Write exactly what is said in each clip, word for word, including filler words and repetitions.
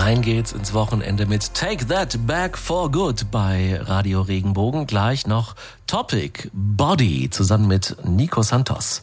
Rein geht's ins Wochenende mit Take That Back for Good bei Radio Regenbogen. Gleich noch Topic Body zusammen mit Nico Santos.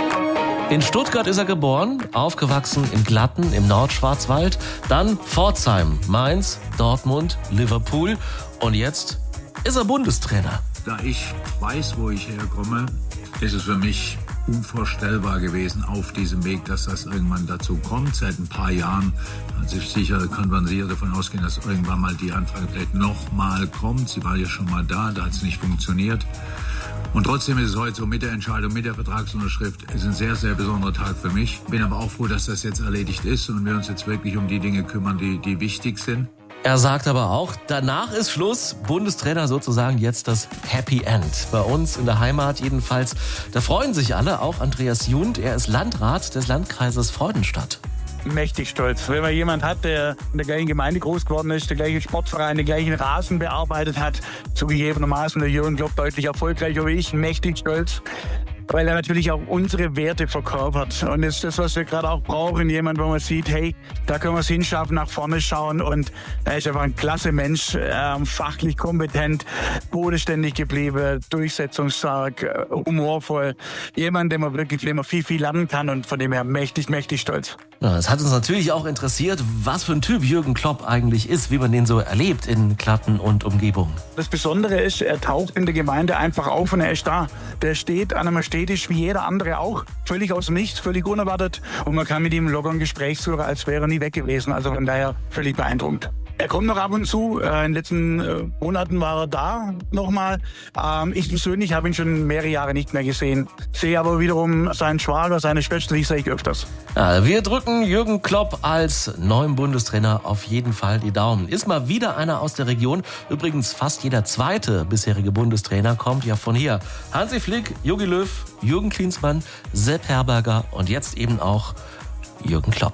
In Stuttgart ist er geboren, aufgewachsen in Glatten im Nordschwarzwald, dann Pforzheim, Mainz, Dortmund, Liverpool und jetzt ist er Bundestrainer. Da ich weiß, wo ich herkomme, ist es für mich unvorstellbar gewesen auf diesem Weg, dass das irgendwann dazu kommt. Seit ein paar Jahren hat sich sicher konvenziert davon ausgehen, dass irgendwann mal die Anfrage vielleicht nochmal kommt. Sie war ja schon mal da, da hat es nicht funktioniert. Und trotzdem ist es heute so mit der Entscheidung, mit der Vertragsunterschrift, ist ein sehr, sehr besonderer Tag für mich. Bin aber auch froh, dass das jetzt erledigt ist und wir uns jetzt wirklich um die Dinge kümmern, die, die wichtig sind. Er sagt aber auch, danach ist Schluss, Bundestrainer sozusagen jetzt das Happy End. Bei uns in der Heimat jedenfalls, da freuen sich alle, auch Andreas Jund, er ist Landrat des Landkreises Freudenstadt. Mächtig stolz. Wenn man jemand hat, der in der gleichen Gemeinde groß geworden ist, der gleiche Sportverein, den gleichen Rasen bearbeitet hat, zugegebenermaßen der Jürgen Klopp deutlich erfolgreicher wie ich, mächtig stolz. Weil er natürlich auch unsere Werte verkörpert. Und das ist das, was wir gerade auch brauchen. Jemand, wo man sieht, hey, da können wir es hinschaffen, nach vorne schauen. Und er ist einfach ein klasse Mensch, äh, fachlich kompetent, bodenständig geblieben, durchsetzungsstark, äh, humorvoll. Jemand, den man wirklich immer viel, viel lernen kann und von dem her mächtig, mächtig stolz. Ja, es hat uns natürlich auch interessiert, was für ein Typ Jürgen Klopp eigentlich ist, wie man den so erlebt in Glatten und Umgebung. Das Besondere ist, er taucht in der Gemeinde einfach auf und er ist da. Der steht an einem Stehtisch wie jeder andere auch. Völlig aus dem Nichts, völlig unerwartet. Und man kann mit ihm locker ein Gespräch führen, als wäre er nie weg gewesen. Also von daher völlig beeindruckend. Er kommt noch ab und zu. In den letzten Monaten war er da nochmal. Ich persönlich habe ihn schon mehrere Jahre nicht mehr gesehen. Sehe aber wiederum seinen Schwager, seine Schwester, die sehe ich öfters. Ja, wir drücken Jürgen Klopp als neuen Bundestrainer auf jeden Fall die Daumen. Ist mal wieder einer aus der Region. Übrigens fast jeder zweite bisherige Bundestrainer kommt ja von hier. Hansi Flick, Jogi Löw, Jürgen Klinsmann, Sepp Herberger und jetzt eben auch Jürgen Klopp.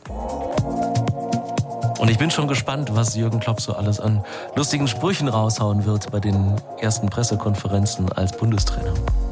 Und ich bin schon gespannt, was Jürgen Klopp so alles an lustigen Sprüchen raushauen wird bei den ersten Pressekonferenzen als Bundestrainer.